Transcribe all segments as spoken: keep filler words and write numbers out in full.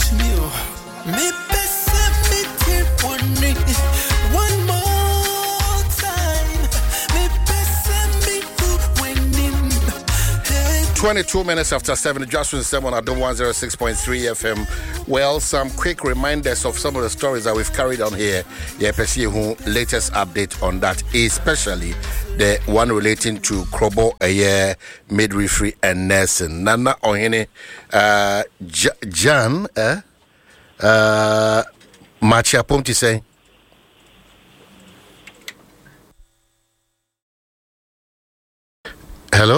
Me best me take one ring, one more time. Me best me who winning. Hey. twenty-two minutes after seven, Joshua seven on Adom one oh six point three F M. Well, some quick reminders of some of the stories that we've carried on here. Yeah, Percy, who latest update on that, especially the one relating to Krobo, a year midwifery and nursing. Nana Ohene, uh, J- Jan, eh? Uh, Machia Pomti say. Hello?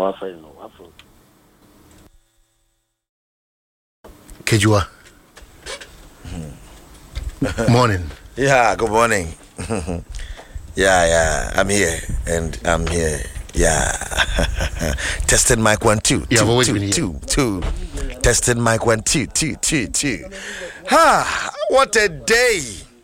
Kejua. Morning. Yeah, good morning. yeah, yeah, I'm here and I'm here. Yeah. Testing mic one, two. Yeah, two, I've always two, been here. two, two. Testing mic one, two, two, two, two. Ha! What a day!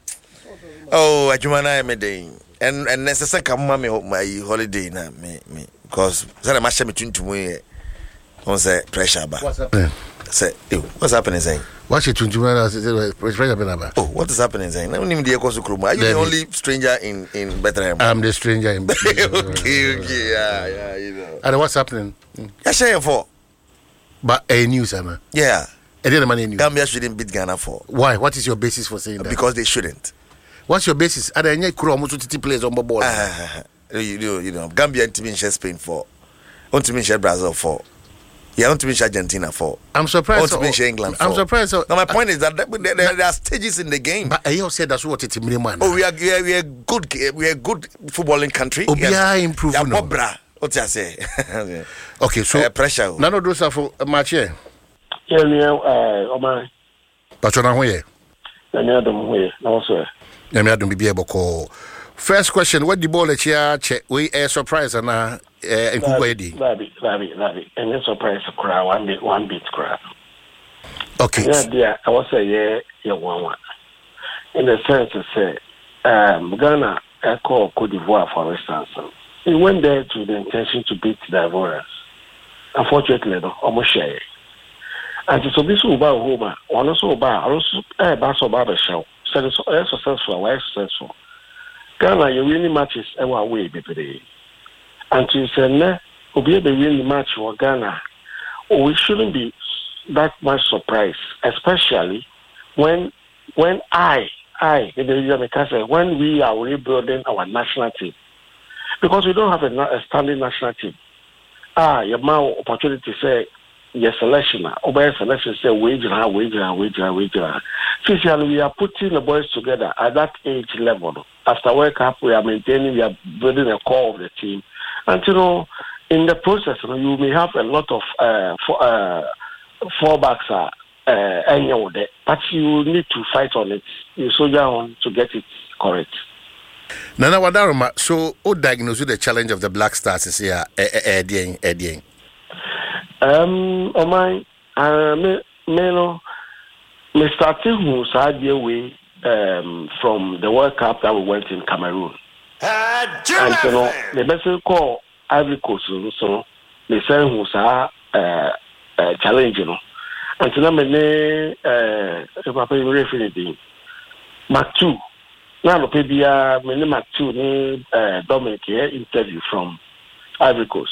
Oh, Ajumana am a day. And and necessary come my my holiday now, me me because I must have between two way on the pressure bar. What's happening? Say, ew, what's happening, saying? What's it twenty-one hours? Oh, what is happening, saying? Are you the only stranger in, in Bethlehem? I'm the stranger in Bethlehem. okay, okay, yeah, yeah, you know. And what's happening? Yeah, share for. But a news, Anna. Yeah. I didn't money news. Gambia shouldn't beat Ghana for. Why? What is your basis for saying that? Because they shouldn't. What's your basis? Are there any Kuro Mututi players on the ball? Uh, you know, you know, Gambia to mean share Spain for. Want to mean share Brazil for. Yeah, I want to mean Argentina for. I'm surprised. I want to mean England for. I'm surprised. So, now my point is that there, there, there are stages in the game. But I said that's what it's man. Oh, we are we are we are good. We are a good footballing country. Oh, we are improving. Yeah, Bobra. What I say? Okay, so uh, pressure. None of those are for a match here. Yeah, yeah, uh, Omar. But you're not here. Yeah, don't here. No, sir. Yeah, don't be able to call. First question: what the ball at here? Check. We a surprise and uh, in Kuwaiti. Baby, baby, baby. And then surprise crowd one bit, one bit crowd. Okay. Yeah, yeah. I was say yeah, yeah, one one. In the sense to say, um, Ghana, I call Cote d'Ivoire for instance. He went there to the intention to beat the Ivorians. Unfortunately, no, almost share. And so this will buy home. One also buy. Also, eh, bass or barber show. So it's successful. Why successful? Ghana, you really matches our way, baby. And to say, ne, will be able to win the match for Ghana. Oh, we shouldn't be that much surprised, especially when when I I when we are rebuilding our national team. Because we don't have a, a standing national team. Ah, your man opportunity say your selection, over selection say wage and wage and wage and wage. Since we are putting the boys together at that age level. After World Cup, we are maintaining, we are building a core of the team. And you know, in the process, you know, you may have a lot of uh, for, uh, fallbacks, uh, uh, but you need to fight on it. You soldier on to get it correct. Nana Wadaruma, so who diagnosed the challenge of the Black Stars is here, Eddie, Eddie? Um, oh my, uh, me, me no, me started who started away um from the World Cup that we went in Cameroon. And you know, the best call Ivory Coast, so they say who saw uh challenge, you know. And so now me uh, if I pay referee, Mark two. Now, maybe uh, my name is two. Uh, Dominic here interview from Ivory Coast.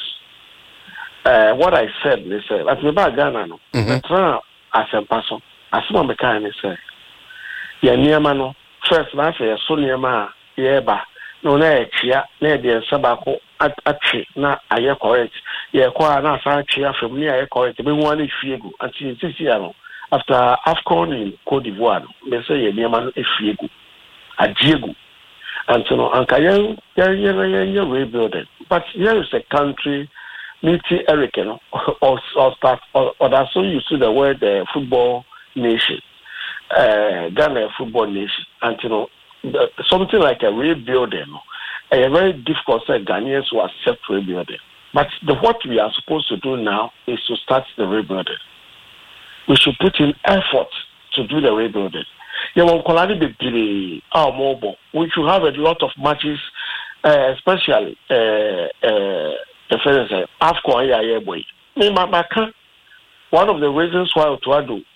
Uh, what I said, they said, as me back Ghana, no. But as a person, as my mechanic say, yeah, near man, first man say, so near man, yeah, ba, no, na chia, na the sabako at at na aye correct. Yeah, kwa na sa chia from near aye correct. Be one is fiego until this year. After AFCON in Cote d'Ivoire, they say yeah, near man is fiego. A Diego, and so on. And you're rebuilding, but here is a country, multi Eric, you know, or or start or, or that's so you see the word uh, football nation, uh, Ghana football nation, and you know, the, something like a rebuilding, a very difficult set Ghanaians who accept rebuilding. But the, what we are supposed to do now is to start the rebuilding. We should put in effort to do the rebuilding. Yeah, well, our mobile. We should have a lot of matches, uh, especially uh, uh, the AFCON. Yeah, yeah, boy. One of the reasons why Otuado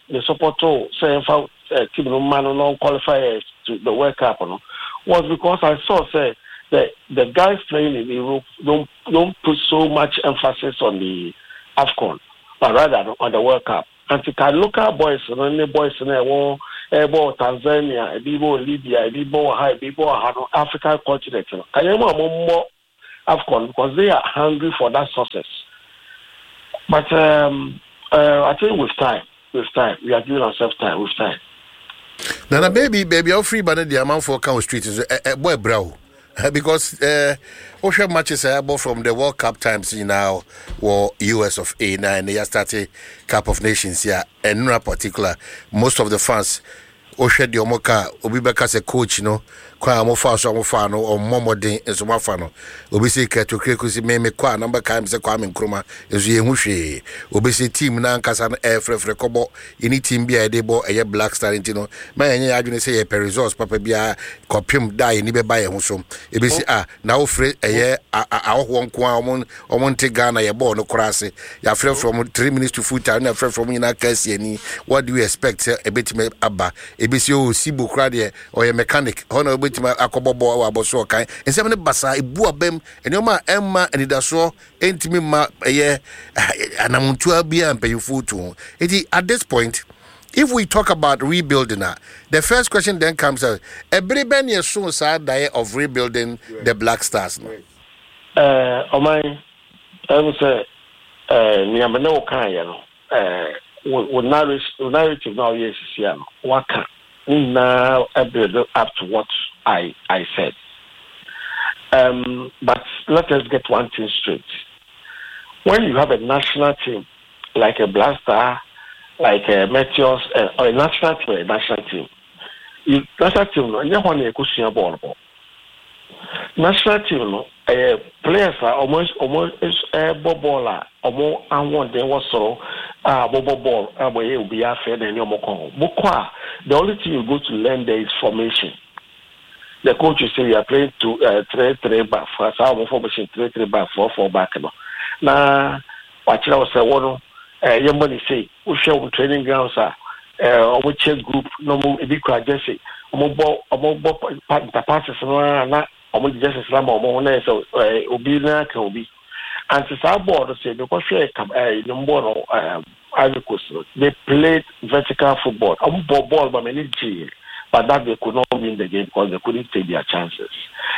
the support to say for team no man no qualifiers to the World Cup no was because I saw say the the guys playing in Europe don't don't put so much emphasis on the AFCON, but rather on the World Cup. And the local boys, the boys in the Ebo Tanzania, Ebo Libya, Ebo High, Ebo African continent. Can you more AFCON because they are hungry for that success. But um, uh, I think with time, with time, we are giving ourselves time. With time. Nana, baby, baby, I'm free, but the amount for Cow Street is a boy, bro. Because uh, ocean matches are about from the World Cup times you now or U S of A nine, they started Cup of Nations here, and in particular, most of the fans. Oshe di omoka obi beka se coach no kwa mo fa so mo fa no o momodin enso mo fa no obi se keto kreku si me me kwa number time se kwa me nkroma enso ye hu hwe obi se team na nkasa no e frefre kobo any team bia de bo eye Black Star ntino ma yenye adwene se ye per resource papa bia kopim dai ni be ba ye hu so ebi se ah na wo fre eye awo nko a omon omon te Ghana ye bo no krase ya frɛ from three minutes to full time na frɛ from nyina kasi ani what do you expect e betime aba ebisi o sibo krade or a mechanic hono obetima akobobo wa boso kan ensem ne basa ebu abem enoma emma enidaso entimi ma eye anamuntu abia mpayifo to eti at this point if we talk about rebuilding uh, the first question then comes out every ben ye so sad day of rebuilding right. The Black Stars no uh o my I would say uh ni amene o kan ye no uh would narrative now yes yeah waka now I build up to what I I said um but let us get one thing straight. When you have a national team like a Black Star, like a Meteors, uh, or a national team, a national team, you national team no you want to go ball ball. National team no uh, players are almost almost uh, baller almost and one day was so uh ball ball uh boy will be after then you moko bokwa the only thing you go to learn there is formation. The coach will say you are playing to uh, three three back for some formation three three back four four back no na watch out say one uh your money say we show training grounds are uh we check group no more e be quite just say omo ball omo ball passes no na omo just Islam omo na so obi na ka obi and to our board say because we uh number uh Ivory Coast they played vertical football omo ball ball but many G but that they could not win the game because they couldn't take their chances.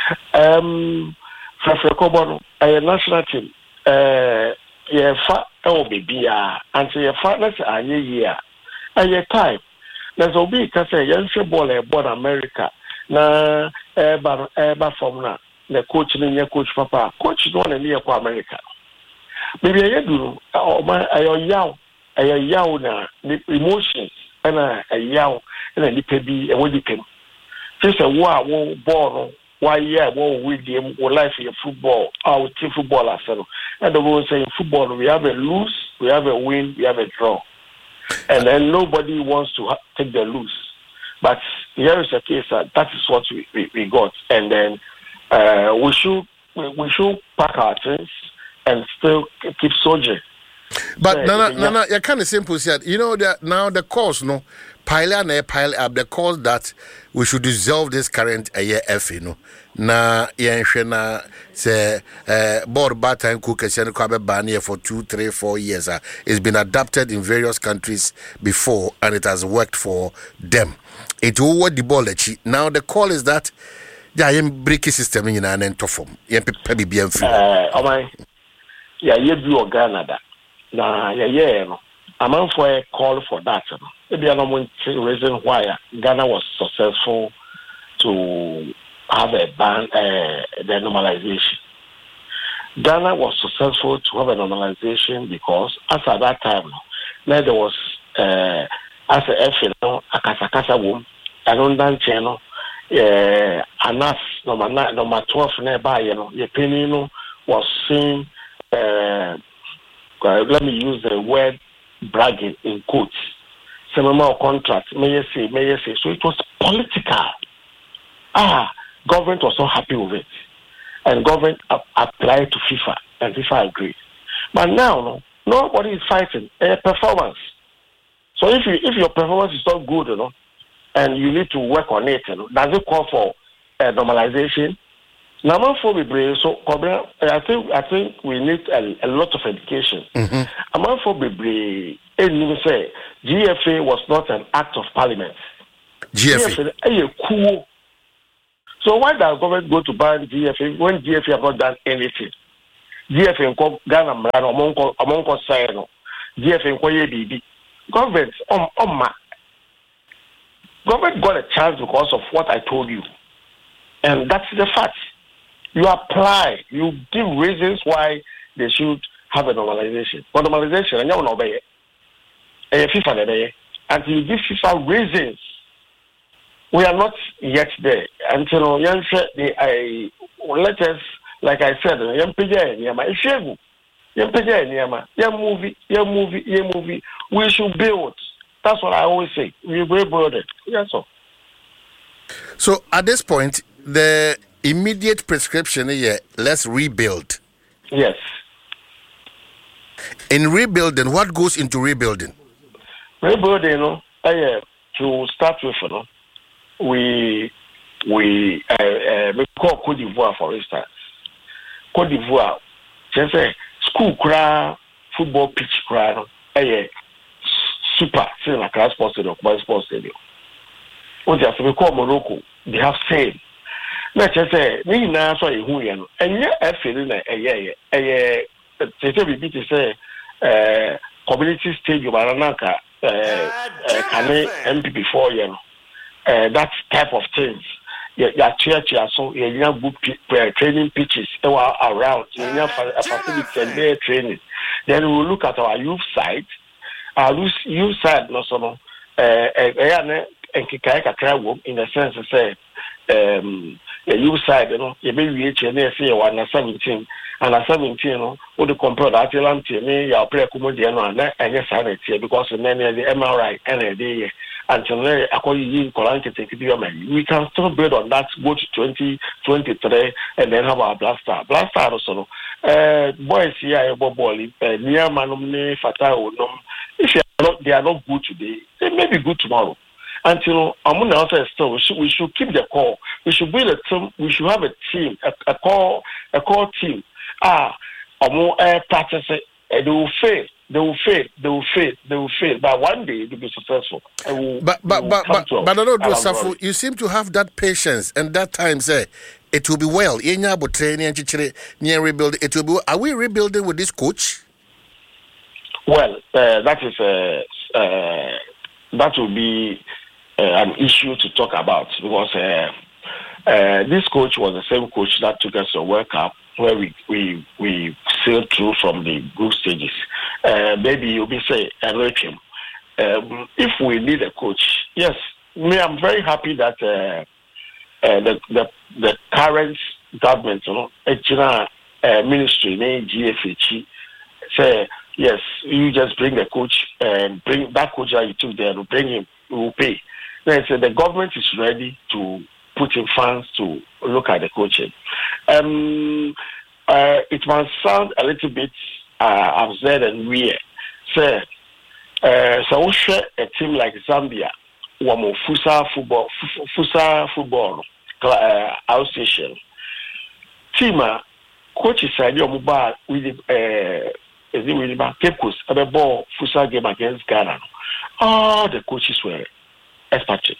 Um for Kobo a national team uh yeah fa e baby ah and say fa let's say year and your time there's obi can say you ball a ball America na eba eba from na the coach ni coach papa coach no na near kwa America maybe you do o ma ayo yaw ayo yaw na emotions na ayo na nipa bi e wodi pem just a wa wo ball why yeah wo with them wo life in football our team football as well and the one saying football we have a lose, we have a win, we have a draw, and then nobody wants to ha- take the lose. But here is a case that that is what we, we, we got, and then uh, we should we, we should pack our things and still keep soldiering. But no, no, no, no. You kind of simple said. You know that now the cause, no, pile and pile up the cause that we should dissolve this current a year F. You know, na yenshena say uh board bad time cook and kwabe ban here for two, three, four years. Uh, it's been adapted in various countries before, and it has worked for them. It will what the ball now. The call is that yeah, I'm breaking system in an end to form. Yeah, maybe be free. Uh, oh my, yeah, you do Ghana. Na yeah yeah no amount for a call for that no maybe another reason why Ghana was successful to have a ban uh, the normalization. Ghana was successful to have a normalization because as at that time now there was uh, as a F no akasa kasa wom and on channel uh anas number nine number twelve nearby you know your penny no was seen uh Uh, let me use the word bragging in quotes. Some contract, may you say, may you say. So it was political. Ah, government was not happy with it, and government uh, applied to FIFA, and FIFA agreed. But now, no, nobody is fighting a performance. So if you if your performance is not good, you know, and you need to work on it, you know, does it call for uh, normalization? Number four, so I think I think we need a, a lot of education. Mm-hmm. Number four, and say G F A was not an act of parliament. G F A, G F A is cool. So why does government go to ban G F A when G F A have not done anything? G F A in Ghana, among among sign, G F A in Koye B B. Government, um, um, government got a chance because of what I told you, and that's the fact. You apply, you give reasons why they should have a normalization. For normalization, and you don't obey it. And FIFA, until you give FIFA reasons, we are not yet there. Until you say the I let us, like I said, young Pija, Yama, Ishegu, young Pija, Yama, young movie, young movie, young movie. We should build. That's what I always say. We will build it. Yes, sir. So at this point, the immediate prescription here, let's rebuild. Yes. In rebuilding, what goes into rebuilding? Rebuilding, you know, uh, to start with, you know, we we uh, uh, we call Côte d'Ivoire, for instance. Côte d'Ivoire, just say school cry, football pitch cry, no, uh, super, still like a sports stadium, sports stadium. What just we call Morocco, they have same. Let's just say, me now so who you know, and yeah, I feel like a yeah, a yeah, we beat to say, uh, community stadium, Aranaka, uh, can M P before you know, uh, that type of things. Yeah, yeah, church, yeah, so yeah, you have good training pitches around, you have facilities and their training. Then we will look at our youth side, our youth side, no, so no, uh, uh, and Kikaka travel in the sense to say, um, the youth side, you know, you may reach and they say one seventeen, and a seventeen, you know, what the compare that Atlantic, me, your play comedian, and yes, I need because the many of the M R I and a day until they are calling you Colanke take your money. We can still build on that, go to twenty twenty-three, and then have our blaster. Blaster also, uh, boys here, ball, near Manum, Fatah, if you are not, they are not good today, they may be good tomorrow. Until I'm not still, we should we should keep the core. We should build a team. We should have a team, a, a core, a core team. Ah, or more air practice. They will fail. They will fail. They will fail. They will fail. But one day it will be successful. Will, but but but but but I don't know, Safu. You seem to have that patience and that time. Say it will be well. Yenya but training and near rebuild. It will be. Are we rebuilding with this coach? Well, uh, that is uh, uh, that will be. Uh, an issue to talk about because uh, uh, this coach was the same coach that took us to a World Cup where we we we sailed through from the group stages. Uh, maybe you'll be say I like him. Um, if we need a coach, yes, me I'm very happy that uh, uh, the the the current government, you know, uh, ministry, name G F H, say yes, you just bring the coach and bring that coach that you took there, bring him, we will pay. Then so the government is ready to put in funds to look at the coaching. Um, uh, it must sound a little bit uh, absurd and weird. So, uh, so we share a team like Zambia, who Fusa football, Fusa football, uh, outstation. Team, coaches said, "You mobile with uh, is it with Cape Coast? A ball Fusa game against Ghana. All the coaches were expatriates.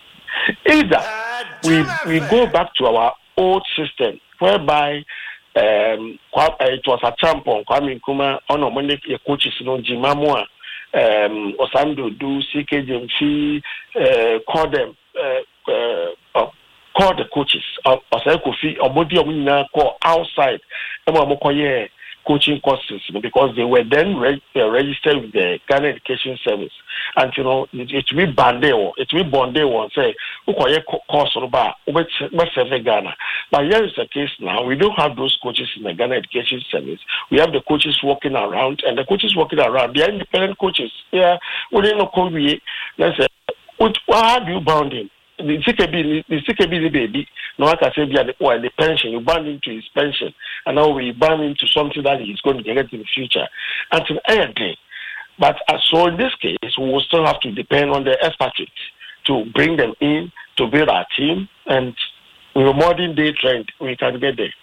Either we we go back to our old system whereby um it was a tampon Kwame Nkrumah on Monday coaches no Jimamua um Osando do C K J M C uh, call them uh, uh, call the coaches or say Kofi or body of call outside yeah coaching courses because they were then reg- uh, registered with the Ghana Education Service, and you know it, it will be banded it will be bonded or say okay course about Ghana. But here is the case now. We don't have those coaches in the Ghana Education Service. We have the coaches walking around, and the coaches walking around they are independent coaches. Yeah, we don't know let's say what how do you bound him? The C K B, the C K B baby, no one can say well, the pension, you bound into his pension, and now we bound into something that he's going to get in the future. Until any day, But uh, so in this case, we will still have to depend on the expatriates to bring them in to build our team, and with a modern day trend, we can get there.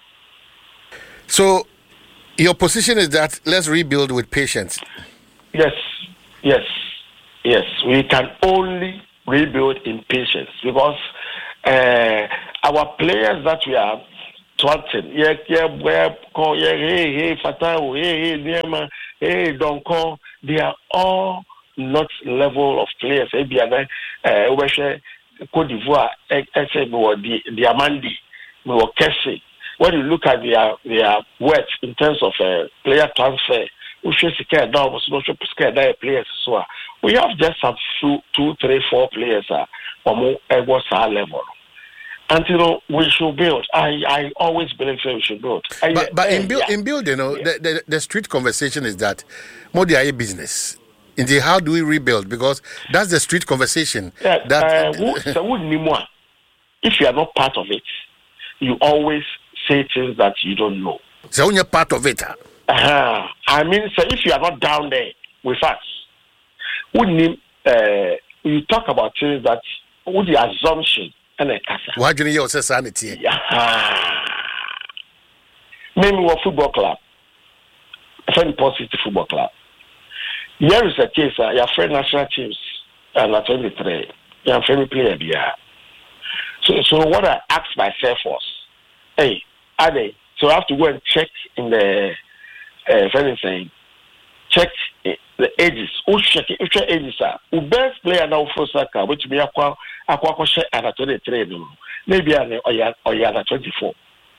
So, your position is that let's rebuild with patience. Yes, yes, yes. We can only rebuild in patience because uh, our players that we are twanting, yeah, yeah, where call, yeah, hey, hey, Fatah, hey, hey, Nema, hey, Donko, they are all not level of players. Maybe I uh, we share Cote d'Ivoire, I say, the the Amandi, we were Kessie. When you look at their their worth in terms of uh, player transfer, we should scare down, we should scare down players. So we have just some two, two, three, four players uh, from our level. And you know, we should build. I, I always believe that we should build. I, but but uh, in, build, yeah. in building, you know, yeah. the, the, the street conversation is that more the business. Indeed, how do we rebuild? Because that's the street conversation. Yeah, that, uh, who, so if you are not part of it, you always say things that you don't know. So when you're part of it, huh? uh-huh. I mean, so if you are not down there with us, wouldn't uh, you talk about things that with the assumption and a casa? Why do you say sanity? Yeah. Maybe we football club, a very positive football club. Here is a case. Uh, your friend national teams and at twenty-three, your friend player there. So, so what I asked myself was, hey, are they? So I have to go and check in the, uh, saying, check the ages. Who check it? Which ages are? Who best player now for soccer? Which be aqua aqua check at twenty-three? Maybe or or or at twenty-four.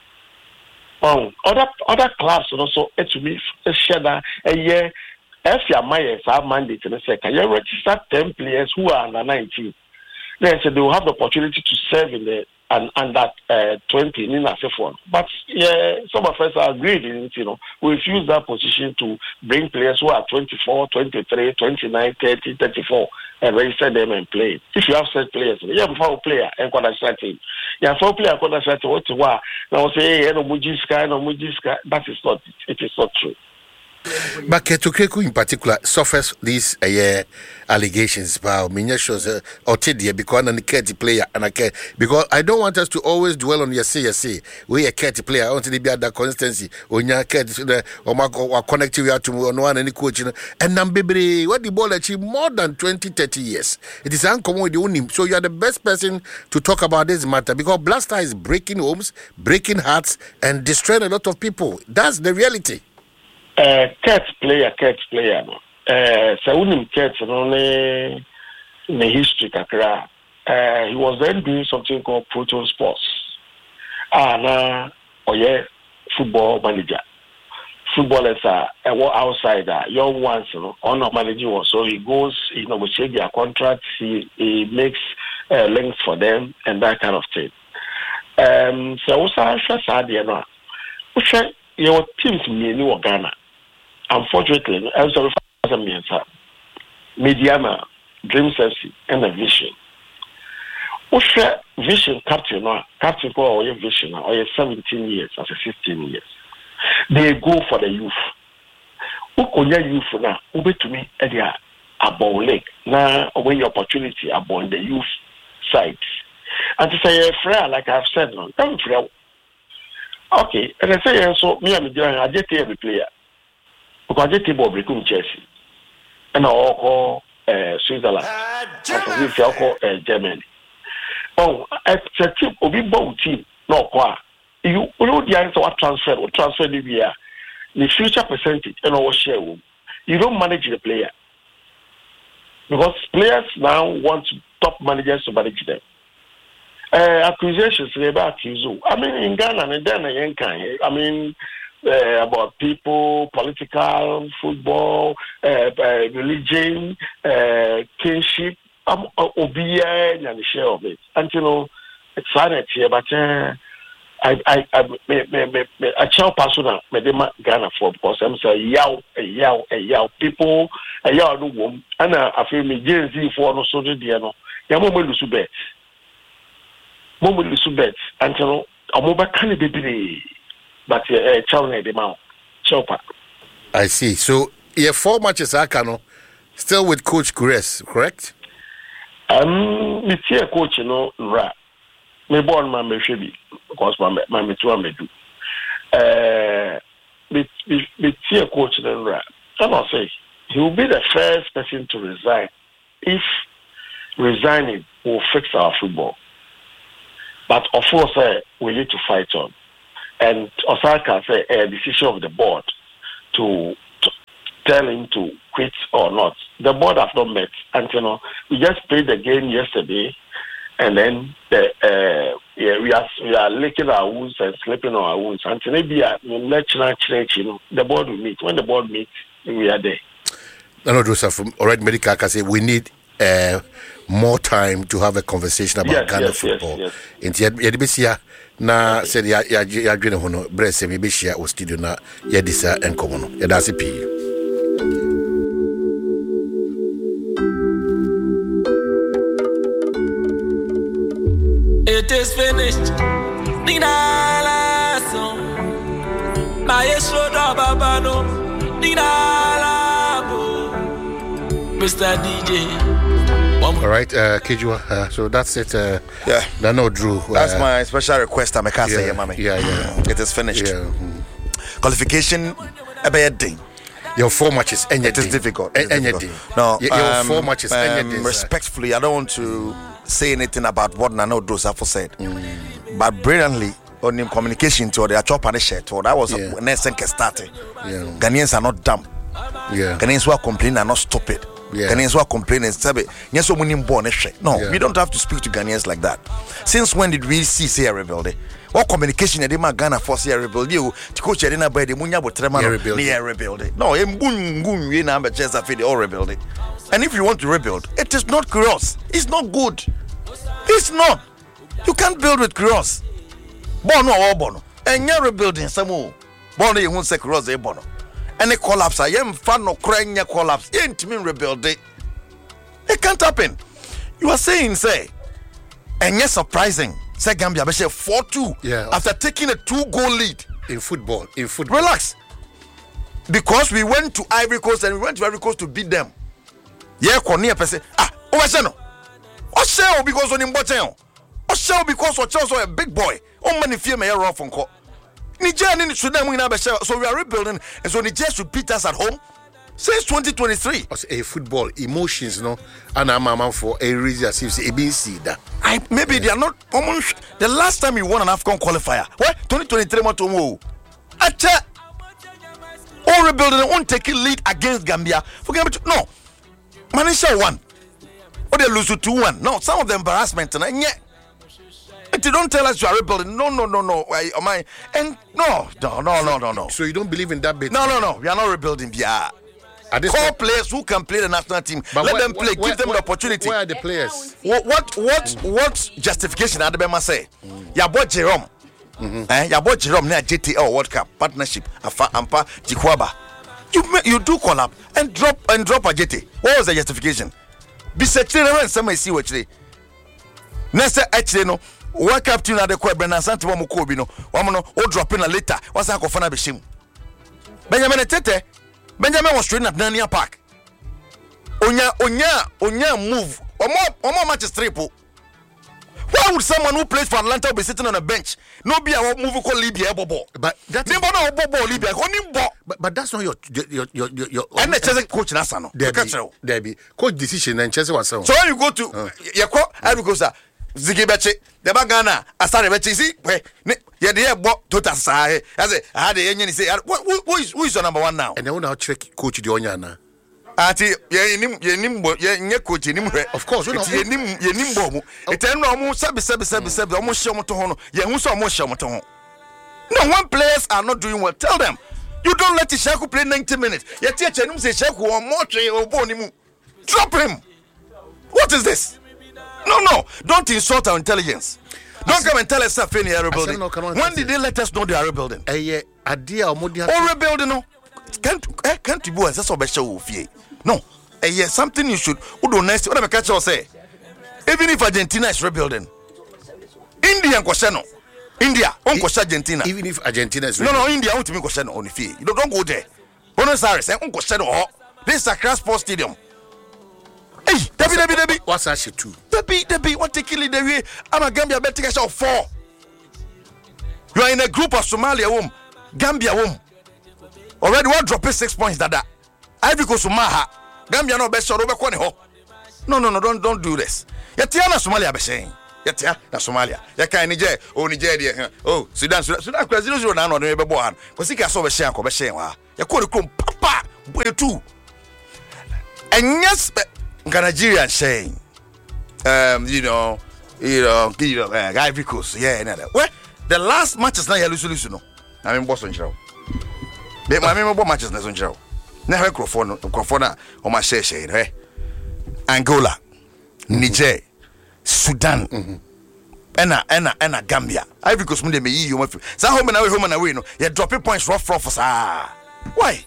Um, other other clubs also it to me share that a year. If your Myers have mandate in a second, you register ten players who are under nineteen. Then so they will have the opportunity to serve in the and under uh, twenty in a phone. But yeah, some of us are agreed in it, you know. We refuse that position to bring players who are twenty-four, twenty-three, twenty-nine, thirty, thirty-four and register them and play. If you have set players, you have a player and quite a team. You have four player quite a what to what. Now say, hey, no Mujiska, no Mujiska. That is not it. It is not true. But Ketukeku in particular suffers these uh, allegations about Minya shows uh, or Tidia because I'm a Kerty player and I care because I don't want us to always dwell on your C S C. We a Kerty player. I want to be at that consistency. When you're Kerty or or connect you to one any coach and I'm baby what the ball achieved more than twenty, thirty years. It is uncommon with the only so you are the best person to talk about this matter because Blaster is breaking homes, breaking hearts, and destroying a lot of people. That's the reality. Uh, Kurt player, Kurt player. Uh, so when Kurt only in the history, kakra, uh, he was then doing something called Proton Sports. Ah, now, oh yeah, football manager. Footballers are uh, outsider, young ones, you know, on not managing one. So he goes, he negotiates their contracts, he, he makes uh, links for them, and that kind of thing. Um, so also, I'm sure you know, your teams in New Ghana. Unfortunately, I'm sorry for me, Mediana, Dreams F C, and a Vision. What's Vision captain or captain or your Vision or your seventeen years as a fifteen years? They go for the youth. Who can your youth now? Who be to me at the above leg now? When your opportunity about the youth side, and to say a friend like I've said, no, I'm friend. Okay, and I say so. Me and I just every player. Because I just about breaking Chelsea, and I call uh, Switzerland, and I call uh, Germany. Oh, it's a team, a big bold team. No, qua you know the answer what transfer or transfer the year, the future percentage and our share. You don't manage the player because players now want top managers to manage them. Uh, accusations about you. I mean, in Ghana and then I mean. Uh, about people, political, football, uh, uh, religion, uh, kinship, um, obedience, and the share of it. And you know, it's silent here, but uh, I, I, I, me, me, me, me, I tell personal, me dem Ghana for because I'm saying, yow, a yow, a yow, people, a yow, no woman, and I feel me Gen Z for no so the no, yamu me lusu bet, mo me lusu bet, and you know, a mobile can be. But uh, China the mount, Chopa. I see. So yeah, four matches I can Still with Coach Kures, correct? Um, me see a coach, you know, right. Me born my me should be because my my me two me do. Uh, me me me see a coach then right. I must say he will be the first person to resign. If resigning will fix our football, but of course uh, we need to fight on. And Osaka say a decision of the board to, to tell him to quit or not. The board have not met, and you know we just played the game yesterday, and then the, uh, yeah, we are we are licking our wounds and sleeping on our wounds. And maybe the board will meet. When the board meets, we are there. I know Joseph from already medical can say we need uh, more time to have a conversation about yes, Ghana yes, football. Yes, yes. Yet, na said ya ya ya dwene ho no brese me be share o studio na ya disa enkomo no ya da se pi. It is finished. Nina la son. My shoulder babano. Nina la bo. Mister D J. All right, uh, Kijua, uh, so that's it. Uh, yeah, that no Drew. Uh, that's my special request. I'm a can't say, yeah, mommy. Yeah, yeah. It is finished. Yeah. Mm. Qualification, a bad thing. Your four matches, it is difficult. It is difficult. No, your um, four matches, um, respectfully, I don't want to say anything about what Nano Dosafo said, mm. but brilliantly on the communication to the chop and the shirt, that was yeah. a nice thing starting. Yeah. Ghanaians are not dumb. Yeah. Ghanaians who are complaining are not stupid. Yeah. Ghanaians who are complaining, yes, so many born no, yeah. we don't have to speak to Ghanaians like that. Since when did we see Sierra rebuild? What communication did my Ghana for Sierra rebuild? You to coach Edina by the Munya Botrema rebuild. No, we number chess of all rebuild. And if you want to rebuild, it is not curious. It's not good. It's not. You can't build with curious. Bono or bono. And you're rebuilding some more. Bono, you won't say curious, a bono. And a collapse, I am fan of crying a collapse. You ain't mean rebuild it. It can't happen. You are saying, say, and yes, surprising. Say Gambia, but say four two. Yeah. After taking a two goal lead in football. In football. Relax. Because we went to Ivory Coast and we went to Ivory Coast to beat them. Yeah, Cornelia say, ah, Owaseno. Oshell because on him bottom. Oshell because Ochel's a big boy. Oh, many fear may run from court. Nigeria need Sudan win our so we are rebuilding, and so Nigeria should beat us at home since twenty twenty-three. A football emotions, no, and I'm a for a reason as if A B C that. I maybe yeah. they are not almost the last time we won an AFCON qualifier. What twenty twenty-three Matomo? Acha all rebuilding won't take a lead against Gambia. Forget about no. Manisha won. Or they lose to two one. No, some of the embarrassment and yeah. You don't tell us you are rebuilding. No, no, no, no. Why am I? And no, no, no, no, no, no. So you don't believe in that bit? No, no, no. We are not rebuilding. Yeah. Call players who can play the national team. But let where, them play. Where, Give them where, the opportunity. Where are the players? What what what, mm. what justification Adebema say? Mm. Ya boy Jerome. Mm-hmm. Eh? Ya boy Jerome near J T L World Cup partnership. Afa Ampa Jikwaba. You you do call up and drop and drop a J T. What was the justification? Be secretary and some see what they. Next actually no. World Cup team na de kwa Brennan Santi wa mukobi no. Wa mo no o drop in later. Wa san akofana be shim. Benjamin Tete Benjamin was training at Nania Park. Onya, onya, onya move. Omo, omo matches triple. Why would someone who plays for Atlanta be sitting on a bench? No be a move called Libya bobo. But that's not bobo Libya. But but that's not your your your your. your and the Chelsea coach Nasano. There be coach decision and Chelsea was so. So when you go to uh. you call Ivory Coast, Ziggy Beche, the Bagana, Asare Beche, see, yeah, they have bought Tota Sahe. As a had the Indian say, who is who is your number one now? And they will now check coach Dionyana. Ati ye nim ye nim ye nye coach nim of course we know ye nim ye nim bo mu etan no mo sabe sabe sabe sabe o mo hye mo to ho no ye hu so mo hye mo to ho no when players are not doing well tell them you don't let Ishaku play ninety minutes ye tie che nim say Ishaku o mo twe o bo ni mu drop him. What is this? No no don't insult our intelligence. Don't come and tell us that they are rebuilding. When did they let us know they are rebuilding? Eh yeah idea o mo dia o rebuilding no can't eh can't you boys so be show fie. No, uh, yeah, something you should. Who do next? What am I catch you say? Even if Argentina is rebuilding, India and Kosheno, India, Uncle Argentina. Even if Argentina is rebuilding. No, no, India, want to me Kosheno on the field. You don't, don't go there. Buenos Aires, Uncle Kosheno. This is a Accra Sports Stadium. Debbie, Debbie, Debbie. What's that shit too? Debbie, Debbie, what take it the way? I'm a Gambia betting a shot of four. You are in a group of Somalia womb, Gambia womb. Already one dropping six points that that. Ivory Coast Maha. Gambia no best shot over Kwani ho. No, no, no, don't don't do this. Yatiana Somalia be saying. Yatia na Somalia. Yaka Niger, oh Nigeria. Oh, Sudan, Sudan, Sudan kwa zero zero na no be bohan. Ko sika so be share ko be share wa. Yakɔ krom papa boy two. And yes, Nigerian saying, um, you know, you know, you know, uh, Ivory Coast, yeah, no, no. Well, the last matches now you lose, lose, no. I mean, Boston show. But I remember matches na show. Now microphone, microphone on my share share, eh? Angola, Niger, Sudan, ena ena ena Gambia. Ivory Coast munde me yi you mafi. Sa home na we home na we no. You dropping points rough rough for sa. Why?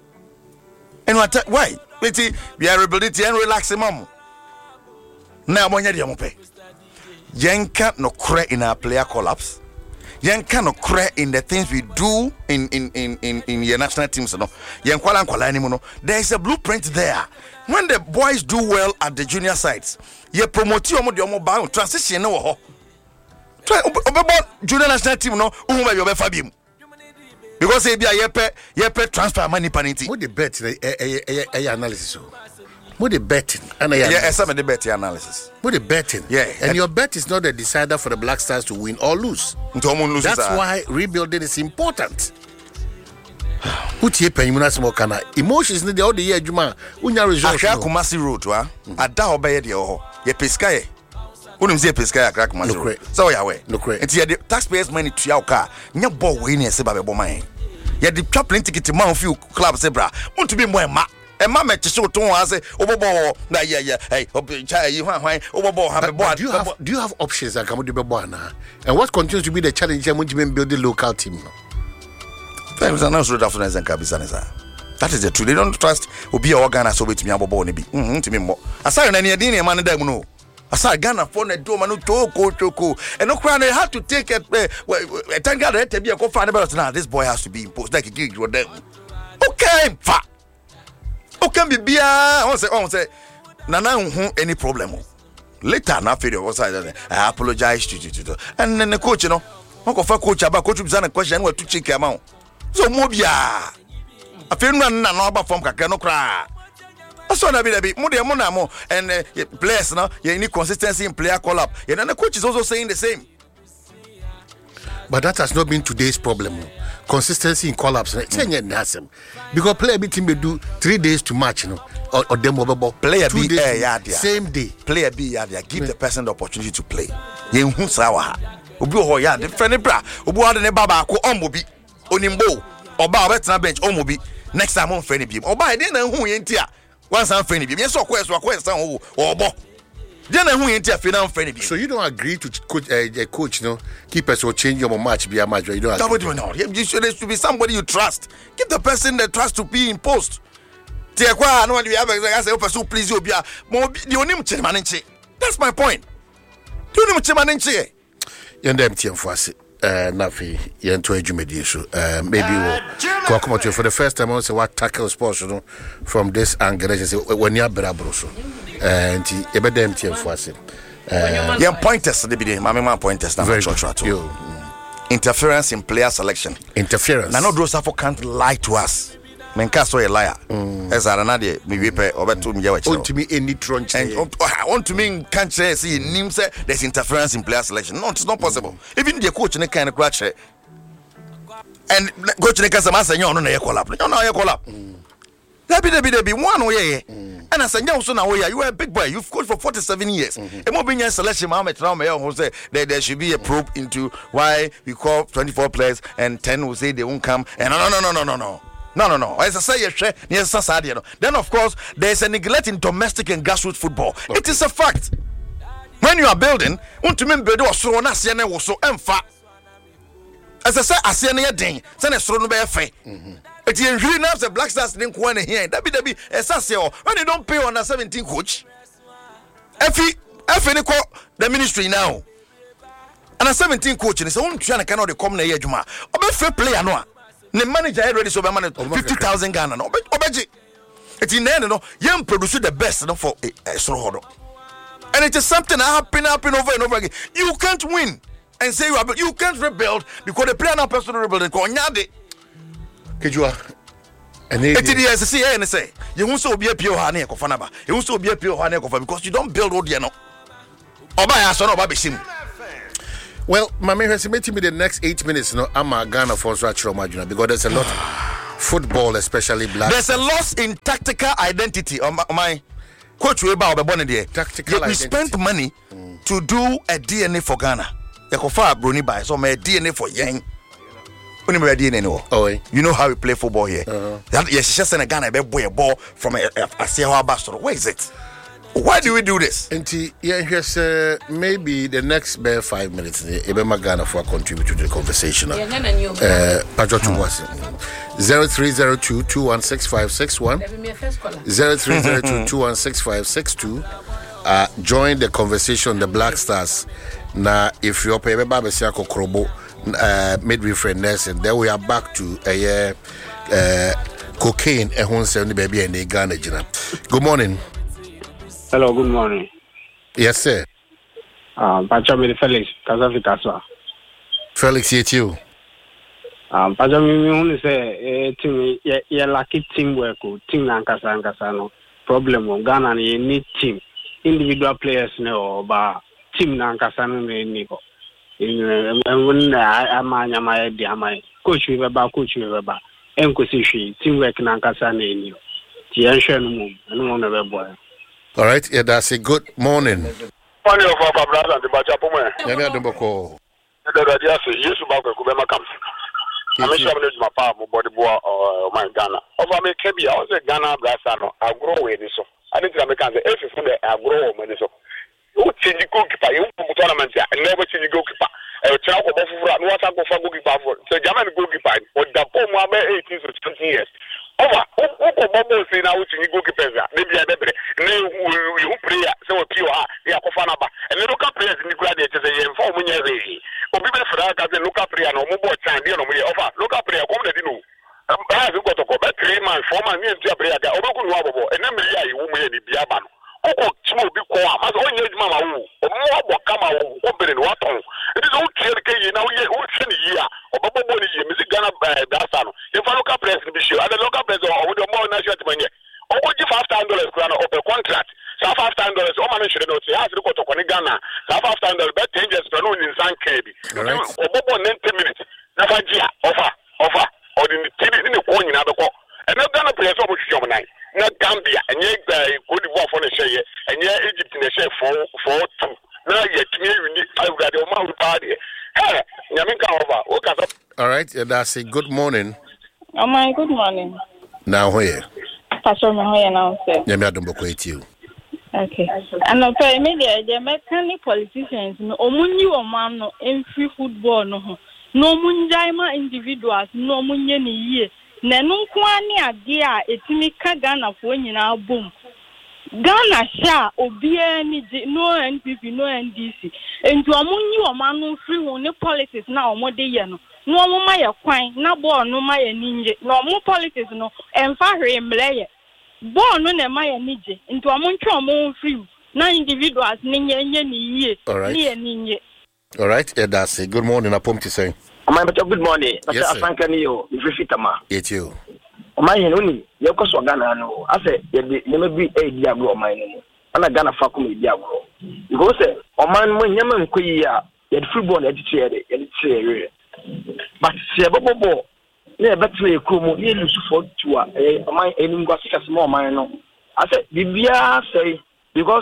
And what? Why? We are rebuilding and relaxing, mom. Now, when you're young, Yanka no cry in our player collapse. Yanka no cry in the things we do in in in in, in your national teams. No, Yankwala Kwala anymore. There is a blueprint there. When the boys do well at the junior sides, you promote you on your bound transition. No, try about junior national team. No, who may you be Fabium. Because they be a yepe yepe transfer money panity. What the bet a analysis? What the betting? And yeah, some of the betting analysis. What the betting? Yeah, and your bet is not the decider for the Black Stars to win or lose. That's why rebuilding is important. Put your pen, kana emotions in the other year, Juma. Unya result. Akra Kumasi Road, wa. Ada obeye de ho. Ye peskaye. Unim see peskaye Akra Kumasi Road. So ya we. No credit. It's the taxpayers money to your car. Nya ball we ni ese ba be bo man. Ye the chaplain ticket man few club say bra. Want to be more ma. E ma me tise oton wa say obobo na yeah yeah. Hey, obi you hwan hwan obobo ha be bo. Do you have do you have options that come do be bo na? And what continues to be the challenge when you build the local team? That is the truth. They don't trust Obi or Ghana so with me abobo bi. Mhm to me mo. Aside na ne dey man dem no. Aside Ghana for na do man to ko choko. And no cry they had to take it a thank God that be a go find about now this boy has to be imposed like give you them. Okay, fa. Okay be bia, I say on say na na hu any problem. Later na failure was I I apologize to you. And then the coach you know, Uncle fa coach about coach be a question what to check amount. So mobia I feel no na about from kakra no kra so na be be mo de mo na mo and uh, players no you need consistency in player call up and then the coach is also saying the same, but that has not been today's problem. Consistency in call ups mm. because player be team do three days to match you know or, or them over player be eh, yeah, same day player be yeah, give yeah. the person the opportunity to play you hu sawa obi ho ya different bra obi wa de ne baba ko on bi onimbo oba obetina bench omobi next time on friend bi oba e dey na hu yentia once am friend bi yes okwe so okwe san wo obo dey na hu yentia fi na friend bi. So you don't agree to coach a uh, coach no keepers will change your match be a match you don't agree. No, you should, there should be somebody you trust. Give the person the trust to be in post. Tie kwa no we have I say person please you bia mo the onim chairman nche. That's my point. The onim chairman nche. Yende mtiem fo Uh, Nafi, you into a Jumedi issue. Uh, maybe we'll come to you for the first time. I say what tackle sports, you know, from this angle. I say when you're Brabroso, and you better empty and force it. Yeah, pointers. The be my man pointers. Now, interference in player selection. Interference. Now, no, those for can't lie to us. Menka so a liar. As I another me repair over to me. Want to me any trunch. I want to mean can't say see him say there's interference in player selection. No, it's not possible. Mm. Even the coach in the kind of scratch and coach in the case of master, you know, no call up. You know, you call up. There be there be there be one way. And I said, you know, you are a big boy. You've coached for forty-seven years. And more being a selection, Mohammed Traoré who say that there should be a probe into why we call twenty-four players and ten will say they won't come. And no, no, no, no, no, no. No, no, no. As I say, yes, then of course there is a neglect in domestic and grassroots football. Okay. It is a fact. When you are building, want to remember do so na se na wo so emfa. As I say, ase na yeden, se na so no be fe. It is really now the Black Stars didn't go in here. That be that be esase o. When you don't pay on a seventeen coach, efi efi ni call the ministry now. And a seventeen coach ni say won twa na cannot come na ye adwuma. Obe fair player no a. The manager already so man fifty thousand Ghana no obeji It's in the end, no, you produce the best no, for a solo. And it is something that happen, happen over and over again. You can't win and say you are, you can't rebuild because the player now personal rebuilding. Kejua. It is a C A and say, you won't so be a pure honey of Fanaba. You won't so be a pure honey of because you don't build what you know. Or by us or no baby sim. Well, Mami has made me the next eight minutes. No, I'm a Ghana for Rachel Majuna because there's a lot of football, especially black. There's a loss in tactical identity. On my, my coach, we about the tactical identity. We spent money mm. to do a D N A for Ghana. You can find Bruni by so my D N A for Yang. D N A no. Oh, you know how we play football here. Uh-huh. That, yes, just in a Ghana, boy, a ball from a Seahawks bastard. Where is it? Why do we do this? And yeah, here's uh, maybe the next bare five minutes. Ebema Ghana for contribute to the conversation. Uh, Pajotu was zero three zero two two one six five six one zero three zero two two one six five six two. Uh, join the conversation. The Black Stars. Now, if you're paying Baba Siako Krobo, uh, midwifery nursing, then we are back to a uh, uh, cocaine. A home seventy baby and a Ghana. Good morning. Hello, good morning. Yes, sir. Um, Pachamiri Felix, Kazafi Kaswa. Felix, it's you. Um, Pachamiri only say, team, yeah, lucky teamwork, team Nankasa Ankasano. Problem on Ghana, you need team. Individual players, no, but team Nankasano, Nico. And when I'm my idea, my coach, we were about coach, we were about Enkosi, teamwork Nankasano. The ancient moon, and one of a boy. All right, yeah, that's a good morning. Morning of our brother and the Bajapume. Yeah, I don't call. The idea is yes, about the Kubema comes. I'm sure I'm not my power, body boy or my Ghana. Over me, Kebi, I was a Ghana Brassano. I grow with this. I need to make an F from the I grow with this. Who change the goalkeeper? You put tournament and never change the goalkeeper. A child of Buffalo, what I go for goalkeeper for the German goalkeeper, or the Poma eighteen to twenty years. Over, who bubble say now to you goalkeepers, maybe a debris. Who play so pure, yeah, Kofanaba, and the local players in the graduates say, four years. Or people for that, the local player, no more time, you know, offer local player, come to know. I have got to go back three months, four months, and a player, or and then you will be Biaban. Oh, small big core, as only Mamma, or more come out, open in what on. It is all clear, now, who's in a year, or Bubble Bonnie, Mister Ghana, Bassano. If I look up, press be sure, and the local press or with the more national money. Or would you five thousand dollars of a contract? So five thousand dollars, all man should know, has to go to Ghana. So five thousand dollars, but changes for no in San Kaby. Or Bobo, ninety minutes. Never offer, offer, or in the T V in the corner in other call. And not Ghana players over your night. Not Gambia, and yet Cote d'Ivoire for the share, and yet Egypt in the share for four two. Now yet, you need five got your mouth party. Hey, Yaminka over. All right, that's a good morning. Oh, my good morning. Now, where? Pastor Mahoya now, sir. Yeah, me don't book you. Okay. And no, for media, the American politicians, no, Omuni or man, no, in free football, no, no, Munjaima individuals, no, Munyani ye. Nanu kwani adia etimika Ghana for nyina boom. Ghana sha obia ni no N P P no N D C. Enti omunyi o manu free won ne politics na omode ye no. No omo ma ye kwan na ball no ma ye ninje. No omo politics no emfa hwe mleye. Ball no na ma ye nije. Enti omo ntwe omo free na individuals ni nye nye ni ye. Ni ninje. All right, yeah, that's it. Good morning, Apom to say. My good morning. Yes, sir. Thank you. If you fit ama. It's you. My only you cause Ghana no. I say you may be a diablo my name. And Ghana fakum diablo. Because say o man mo nyama nkoyi a ye football e tire e tire. But say bobo na e betle e kromo e lusu for two a o man enu ngwa sika small man no. I say bibia say because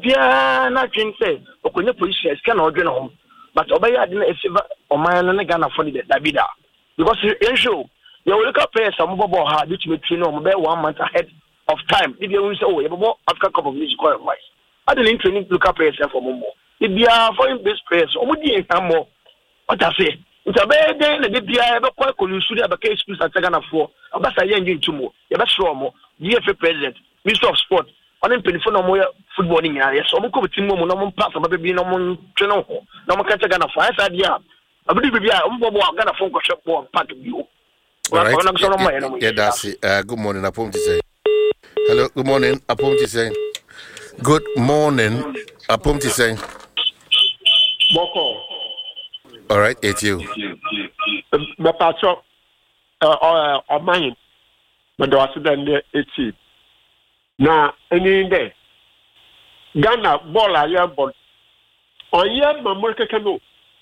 obia na twin say okonye position sika na odwe no. But obaya didn't favor or my Ghana for the Davida. Because in show, you look up players some mobile hard which may train on one month ahead of time. If you say, oh, you have more African Cup of Music qualifies. I didn't training look up players for more. If you are foreign based players, or would you have more? What I say? It's a bad day, the D I ever quite could you have a case at Ghana for a best I engine two more. You best show more. D F A president, Minister of Sport. On in penny for no more footballing area, so we could team no more pass of baby no more channel. No more catch a gun of fire idea. I believe we are on Ghana phone shop or part of you. All right. Yeah, that's it. Uh, good morning, Apom to say. Hello, good morning. Apom Tiseng. Good morning. Apom Tiseng. Boko. All right, it's you. Me pacho uh uh mine. Me do accident there eighteen. Na any day. Ghana ball a year ball. On year mamor kekano.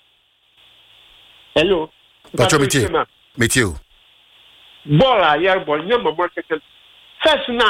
Hello. Pacho meet you. Meet you. Ball a year ball, year mamor kekano. First na